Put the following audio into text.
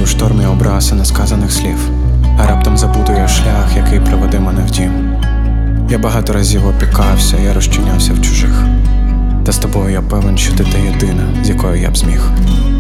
у штормі образ і несказаних слів, а раптом забудую шлях, який приведе мене в дім. Я багато разів опікався, я розчинявся в чужих. Та з тобою я певен, що ти та єдина, з якою я б зміг.